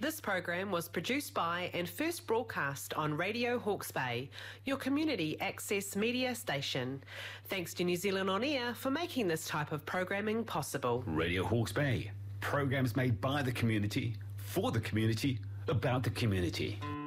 This program was produced by and first broadcast on Radio Hawke's Bay, your community access media station. Thanks to New Zealand On Air for making this type of programming possible. Radio Hawke's Bay, programs made by the community, for the community, about the community.